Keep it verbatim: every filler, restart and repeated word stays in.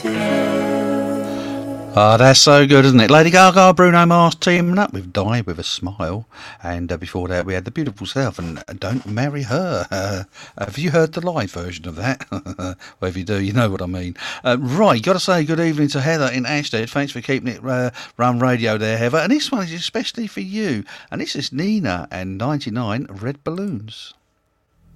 Ah, oh, that's so good, isn't it? Lady Gaga, Bruno Mars teaming up with Die With A Smile. And uh, before that, we had the beautiful South and Don't Marry Her. Uh, have you heard the live version of that? Well, if you do, you know what I mean. Uh, right, got to say good evening to Heather in Ashted. Thanks for keeping it uh, run radio there, Heather. And this one is especially for you. And this is Nina and ninety-nine Red Balloons.